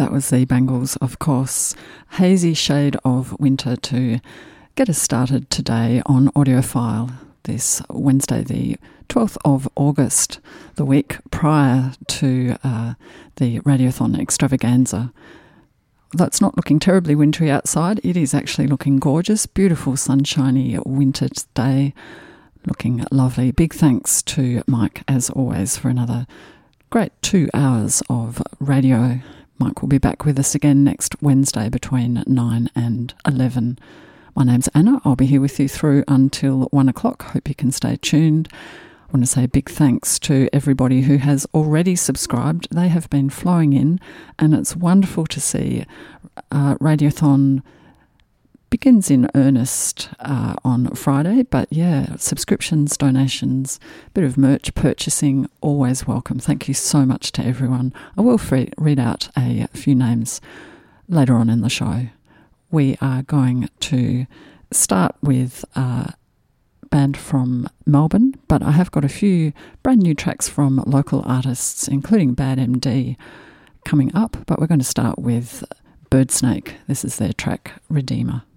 That was the Bangles, of course. Hazy Shade of Winter to get us started today on Audiophile this Wednesday, the 12th of August, the week prior to the Radiothon extravaganza. Although it's not looking terribly wintry outside, it is actually looking gorgeous. Beautiful, sunshiny winter day, looking lovely. Big thanks to Mike, as always, for another great 2 hours of radio. Mike will be back with us again next Wednesday between 9 and 11. My name's Anna. I'll be here with you through until 1 o'clock. Hope you can stay tuned. I want to say big thanks to everybody who has already subscribed. They have been flowing in, and it's wonderful to see Radiothon begins in earnest on Friday. But yeah, subscriptions, donations, bit of merch purchasing, always welcome. Thank you so much to everyone. I will read out a few names later on in the show. We are going to start with a band from Melbourne, but I have got a few brand new tracks from local artists, including Bad MD, coming up. But we're going to start with Birdsnake. This is their track, Redeemer.